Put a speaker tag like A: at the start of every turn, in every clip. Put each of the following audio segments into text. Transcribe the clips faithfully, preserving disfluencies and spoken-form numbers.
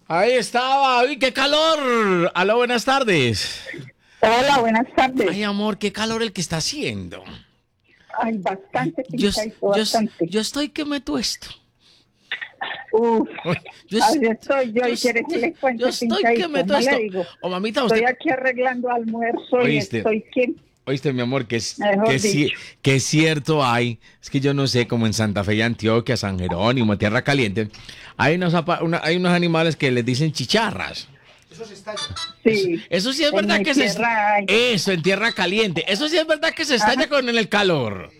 A: Ahí estaba. ¡Uy, qué calor! Aló, buenas tardes.
B: Hola, buenas tardes.
A: Ay, amor, qué calor el que está haciendo.
B: Ay, bastante,
A: Yo,
B: pinchadito,
A: yo,
B: bastante.
A: yo estoy que me tuesto.
B: Uf,
A: Yo,
B: así estoy yo,
A: yo
B: y quiere que le cuente,
A: yo estoy
B: pinchadito,
A: que me
B: no le
A: tuesto.
B: digo.
A: O mamita,
B: Estoy
A: usted...
B: aquí arreglando almuerzo
A: ¿Oíste?
B: y estoy que...
A: Oíste, mi amor, que es,
B: Mejor
A: que, sí-
B: dicho.
A: que es cierto hay, es que yo no sé, como en Santa Fe y Antioquia, San Jerónimo, Tierra Caliente, hay unos, apa- una- hay unos animales que les dicen chicharras.
B: Sí.
A: Eso sí es
B: En
A: verdad
B: mi
A: que se...
B: tierra hay.
A: Eso, en Tierra Caliente. Eso sí es verdad que se estalla
B: Ajá.
A: con el calor.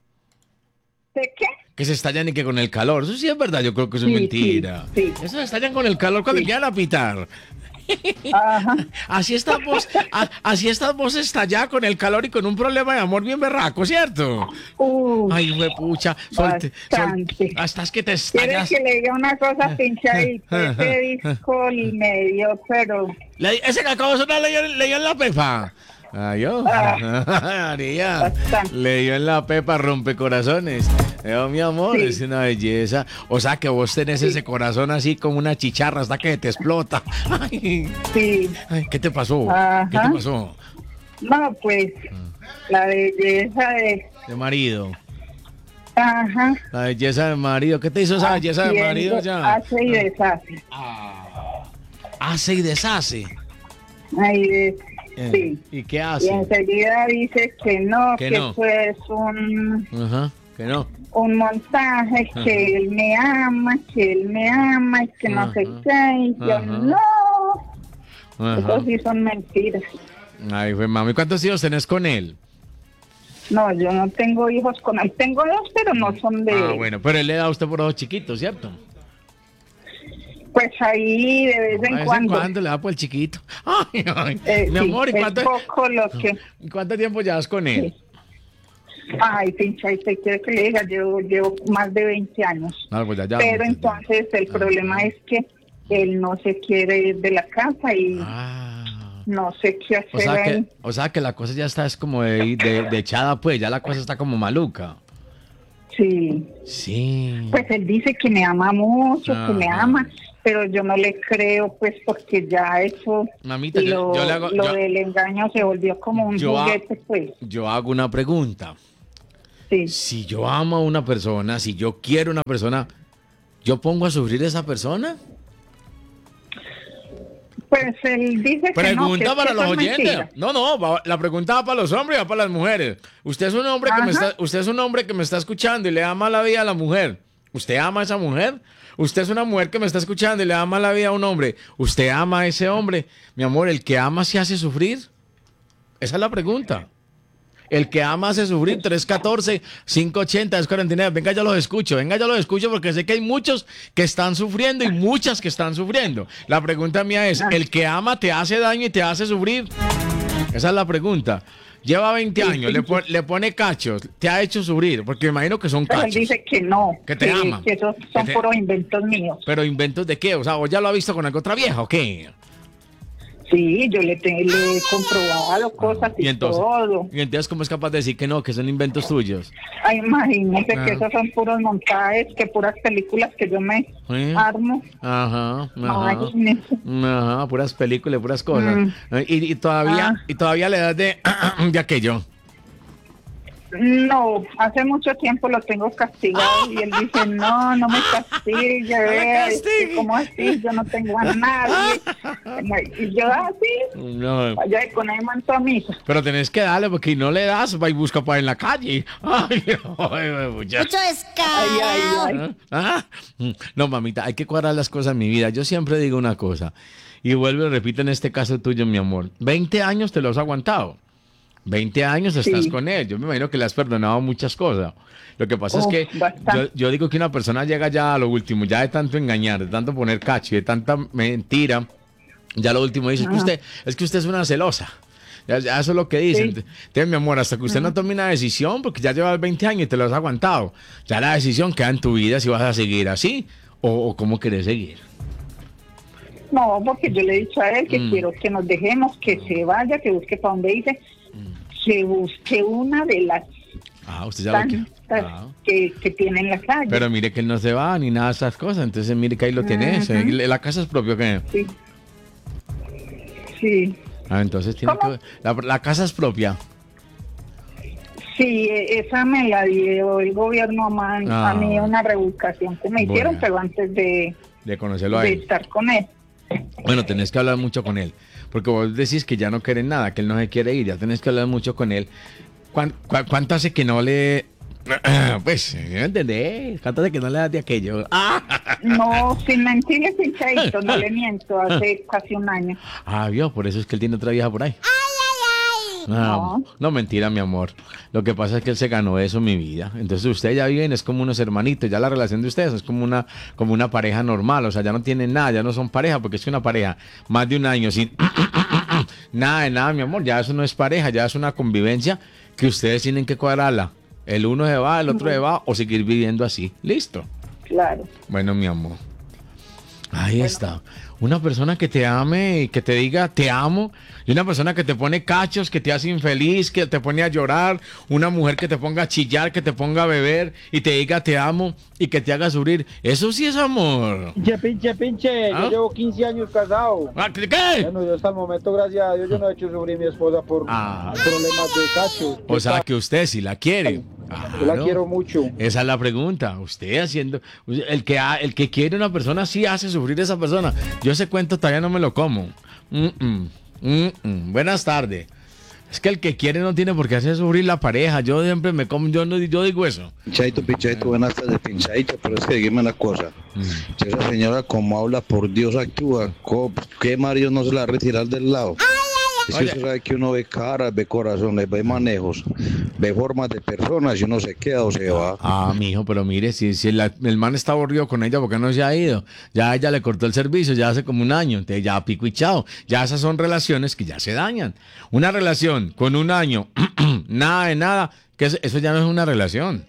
B: ¿De qué?
A: Que se estallan y que con el calor. Eso sí es verdad, yo creo que eso
B: Sí,
A: es mentira.
B: sí, sí.
A: Eso se estallan con el calor cuando
B: Sí.
A: quieran a pitar.
B: Ajá.
A: Así estamos, a- así estamos estalladas con el calor y con un problema de amor bien berraco, ¿cierto?
B: Uf,
A: Ay, güey, pucha, solte,
B: bastante.
A: hasta es que te
B: ¿Quiere
A: estallas.
B: que le diga una cosa, pinchadito? Ese disco me dio, pero...
A: Le- ese que acabo de sonar le dio, le dio en la pepa. Ay, yo. María,
B: Bastante.
A: le dio en la pepa rompecorazones. Yo, mi amor,
B: Sí.
A: es una belleza. O sea que vos tenés ese corazón así como una chicharra hasta que te explota. Ay,
B: Sí.
A: ay, ¿qué te pasó?
B: Ajá.
A: ¿Qué te pasó?
B: No, pues, la belleza de...
A: De marido.
B: Ajá.
A: La belleza de marido. ¿Qué te hizo esa belleza de
B: Haciendo-
A: marido ya?
B: Hace y deshace.
A: Hace y deshace.
B: Ahí de-
A: Eh,
B: sí.
A: ¿Y qué
B: Y
A: hace?
B: enseguida dice que no,
A: Que
B: que
A: no.
B: eso es un,
A: Ajá, que no.
B: un montaje,
A: Ajá.
B: que él me ama, que él me ama y que no sé
A: Ajá.
B: qué. Y yo,
A: Ajá.
B: no,
A: Ajá.
B: eso sí son mentiras.
A: Ay, fue mami. ¿Cuántos hijos tenés con él?
B: No, yo no tengo hijos con él. Tengo dos, pero no son de
A: Ah,
B: él.
A: bueno, pero él le da a usted por dos chiquitos, ¿cierto?
B: Pues ahí de vez en
A: A vez
B: cuando.
A: en cuando le da por el chiquito. Ay, ay.
B: Eh,
A: Mi
B: sí,
A: amor, ¿y
B: es
A: cuánto,
B: poco lo que...
A: ¿y cuánto tiempo llevas con él?
B: Ay, pincha, y te quiero que le diga, yo llevo más de veinte años.
A: No, pues ya, ya,
B: Pero
A: muchas
B: entonces el
A: Ah.
B: problema es que él no se quiere ir de la casa y
A: Ah.
B: no sé qué hacer
A: O sea,
B: ahí.
A: que, o sea que la cosa ya está es como de, de, de echada, pues, ya la cosa está como maluca.
B: Sí,
A: Sí.
B: pues él dice que me ama mucho, que me
A: Ajá.
B: ama, pero yo no le creo, pues porque ya eso,
A: Mamita, yo,
B: lo,
A: yo le hago,
B: lo
A: yo,
B: del engaño se volvió como un
A: yo ha-
B: juguete, pues.
A: yo hago una pregunta.
B: Sí.
A: Si yo amo a una persona, si yo quiero a una persona, ¿yo pongo a sufrir a esa persona?
B: Pues él dice que no, que,
A: Pregunta
B: es
A: para
B: que
A: los
B: eso es
A: oyentes.
B: mentira.
A: No, no, va- la pregunta va para los hombres y va para las mujeres. Usted es un hombre que me
B: Ajá.
A: está, usted es un hombre que me está escuchando y le ama la vida a la mujer. ¿Usted ama a esa mujer? Usted es una mujer que me está escuchando y le ama la vida a un hombre. ¿Usted ama a ese hombre? Mi amor, ¿el que ama se hace sufrir? Esa es la pregunta. El que ama hace sufrir. Tres uno cuatro, cinco ocho cero, dos cuatro nueve. Venga, yo los escucho. Venga, yo los escucho porque sé que hay muchos que están sufriendo y muchas que están sufriendo. La pregunta mía es, ¿el que ama te hace daño y te hace sufrir? Esa es la pregunta. Lleva veinte años, le, pon- le pone cachos, te ha hecho sufrir, porque me imagino que son
B: Pero él
A: cachos.
B: dice que no,
A: Que te ama.
B: que esos son
A: Que te-
B: puros inventos míos.
A: Pero inventos de qué, o sea, ¿o ya lo ha visto con alguna otra vieja o qué?
B: Sí, yo le, te- le he comprobado cosas y,
A: Y entonces,
B: todo.
A: y entonces, ¿cómo es capaz de decir que no, que son inventos tuyos?
B: Ay, imagínese
A: Ah.
B: que esos son puros montajes, que puras películas que yo me
A: ¿Eh?
B: armo.
A: Ajá, ajá.
B: Imagínese.
A: Ajá, puras películas, puras cosas.
B: Mm.
A: Y, y todavía,
B: Ah.
A: y todavía le das de, de aquello.
B: No, hace mucho tiempo lo tengo castigado y él dice, no, no me castigue, vea, es que,
A: castigue.
B: ¿cómo así? Yo no tengo a nadie. Y yo así,
A: No,
B: vaya con ahí manto a misa.
A: pero tenés que darle porque si no le das, va y busca para en la calle. Ay, ay, muchacho.
C: Mucho
B: Ay,
C: descaro.
B: ay, ay.
A: ¿Ah? No, mamita, hay que cuadrar las cosas en mi vida. Yo siempre digo una cosa, y vuelvo y repito en este caso tuyo, mi amor. veinte años te lo has aguantado. veinte años estás
B: Sí.
A: con él. Yo me imagino que le has perdonado muchas cosas. Lo que pasa
B: Oh,
A: es que
B: bastante.
A: yo, yo digo que una persona llega ya a lo último, ya de tanto engañar, de tanto poner cacho, y de tanta mentira, ya lo último dice, es que
B: Ajá.
A: usted es que usted es una celosa. Ya, ya eso es lo que dicen.
B: Sí.
A: Entonces, mi amor, hasta que usted no tome una decisión, porque ya llevas veinte años y te lo has aguantado, ya la decisión queda en tu vida si vas a seguir así o, o cómo querés seguir.
B: No, porque yo le he dicho a él que
A: Mm.
B: quiero que nos dejemos, que se vaya, que busque para donde dice, que busque una de las
A: Ah, usted ya
B: tan-
A: lo quiere.
B: tan-
A: Ah.
B: que, que tiene en la calle.
A: Pero mire que él no se va ni nada de esas cosas. Entonces mire que ahí lo tiene. ese.
B: Ujú.
A: La casa es propia, ¿qué?
B: Sí. Sí.
A: Ah, entonces tiene
B: ¿Cómo?
A: que... La, la casa es propia.
B: Sí, e- esa me la dio el gobierno a, man-
A: Ah.
B: a mí, una revocación que me hicieron,
A: Bueno.
B: pero antes de,
A: De conocerlo a
B: de
A: él.
B: estar con él.
A: Bueno, tenés que hablar mucho con él. Porque vos decís que ya no quiere nada, que él no se quiere ir. Ya tenés que hablar mucho con él. ¿Cuán- cua- ¿Cuánto hace que no le... Pues, ¿me entendés? ¿Cuánto hace que no le das de aquello? ¡Ah!
B: No, sin mentirle, pinchadito, no le miento, hace casi un año.
A: Ah, vio, por eso es que él tiene otra vieja por ahí. No,
B: No.
A: no, mentira, mi amor. Lo que pasa es que él se ganó eso, mi vida. Entonces ustedes ya viven, es como unos hermanitos. Ya la relación de ustedes es como una, como una pareja normal. O sea, ya no tienen nada, ya no son pareja, porque es que una pareja más de un año sin nada de nada, mi amor. Ya eso no es pareja, ya es una convivencia que ustedes tienen que cuadrarla. El uno se va, el otro se va, o seguir viviendo así. Listo.
B: Claro.
A: Bueno, mi amor. Ahí está. Una persona que te ame y que te diga te amo. Y una persona que te pone cachos, que te hace infeliz, que te pone a llorar. Una mujer que te ponga a chillar, que te ponga a beber y te diga te amo y que te haga sufrir. Eso sí es amor.
C: Pinche, pinche, pinche,
A: ¿Ah?
C: yo llevo quince años casado.
A: Ah, ¿Qué?
C: Bueno, yo hasta el momento, gracias a Dios, yo no he hecho sufrir a mi esposa por
A: Ah.
C: problemas de cacho.
A: O sea que usted sí la quiere.
C: Yo la
A: Claro.
C: quiero mucho.
A: Esa es la pregunta. Usted haciendo. El que, ha- el que quiere una persona sí hace sufrir a esa persona. Yo ese cuento todavía no me lo como. Mm, mm, mm, mm. Buenas tardes. Es que el que quiere no tiene por qué hacer sufrir la pareja. Yo siempre me como. Yo, no, yo digo eso.
D: Pinchadito, pinchadito, buenas tardes, pinchadito, pero es que dígame una cosa. Si esa señora como habla, por Dios actúa, co- ¿qué marido no se la va a retirar del lado? Es que
A: Oye.
D: usted sabe que uno ve caras, ve corazones, ve manejos, ve formas de personas y uno se queda o se va.
A: Ah, mijo, pero mire, si, si la- el man está aburrido con ella, ¿por qué no se ha ido? Ya ella le cortó el servicio, ya hace como un año, entonces ya pico y chao. Ya esas son relaciones que ya se dañan. Una relación con un año, nada de nada, que es- eso ya no es una relación.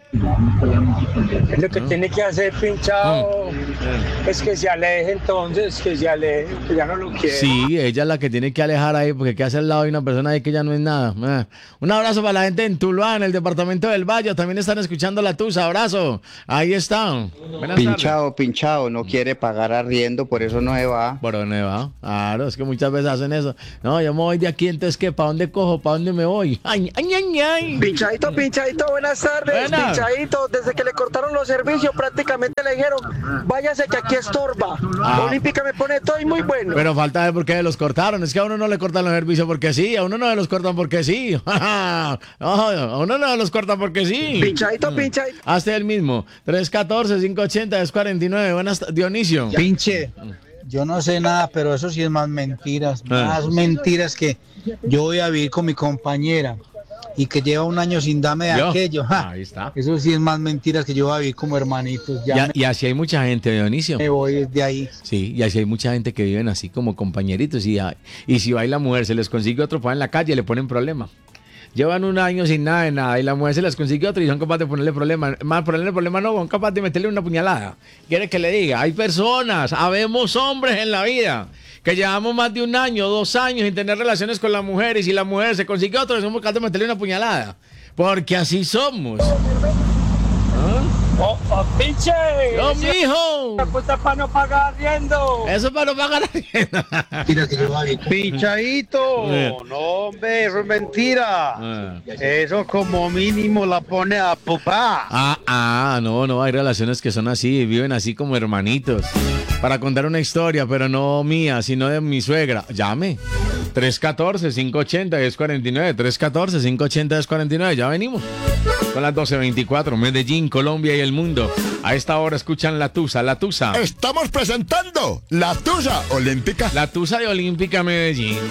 C: Es lo que tiene que hacer, pinchado.
A: Mm.
C: Es que se aleje entonces, que se aleje, que ya no lo quiere.
A: Sí, ella es la que tiene que alejar ahí, porque qué hace al lado de una persona ahí que ya no es nada. Ah. Un abrazo para la gente en Tuluá, en el departamento del Valle. También están escuchando la Tusa. Abrazo. Ahí están. Buenas tardes.
E: Pinchado, pinchado, no quiere pagar arriendo, por eso no se va.
A: ¿Por dónde va? Claro, es que muchas veces hacen eso. No, yo me voy de aquí, entonces, ¿qué? ¿Para dónde cojo? ¿Para dónde me voy? ¡Ay, ay, ay, ay!
F: Pinchadito, pinchadito, buenas tardes.
A: Buenas.
F: Pinchadito, desde que le cortaron los servicios prácticamente le dijeron, váyase que aquí estorba.
A: Ah.
F: Olímpica me pone todo y muy bueno.
A: Pero falta de por qué los cortaron. Es que a uno no le cortan los servicios porque sí. A uno no los cortan porque sí. No, a uno no los cortan porque sí.
F: Pinchadito, pinchadito.
A: Hazte el mismo. tres uno cuatro, cinco ocho cero, dos cuatro nueve. Buenas tardes, Dionisio.
G: Pinche, yo no sé nada, pero eso sí es más mentiras,
A: Ah.
G: más mentiras que yo voy a vivir con mi compañera y que lleva un año sin darme de
A: ¿Yo?
G: aquello. ja.
A: Ahí está.
G: Eso sí es más mentiras que yo voy a vivir como hermanitos. Ya
A: Y, a-
G: me,
A: y así hay mucha gente, Dionisio.
G: me voy de ahí.
A: Sí, y así hay mucha gente que viven así como compañeritos. Y, a- y si va y la mujer se les consigue otro para en la calle, le ponen problema. Llevan un año sin nada de nada y la mujer se les consigue otro y son capaces de ponerle problema. Más ponerle problema no, son capaces de meterle una puñalada. Quiere que le diga, hay personas, habemos hombres en la vida que llevamos más de un año, dos años sin tener relaciones con la mujer y si la mujer se consigue otro, somos capaces de meterle una puñalada. Porque así somos.
C: ¡Oh, oh, pinche!
A: ¡No,
C: Esa
A: mijo!
C: puta para no pagar arriendo.
A: Eso es para no pagar arriendo.
G: Mentiras que yo voy a vivir con-
H: Pinchadito,
A: Eh.
H: no hombre, eso es mentira.
A: Ah.
H: Eso como mínimo la pone a papá.
A: Ah, ah, no, no, hay relaciones que son así, viven así como hermanitos. Para contar una historia, pero no mía, sino de mi suegra. Llame. tres uno cuatro, cinco ocho cero, dos cuatro nueve. tres uno cuatro, cinco ocho cero, dos cuatro nueve. Ya venimos. Son las doce veinticuatro. Medellín, Colombia y el mundo. A esta hora escuchan La Tusa, La Tusa.
I: Estamos presentando la Tusa Olímpica.
A: La Tusa de Olímpica Medellín.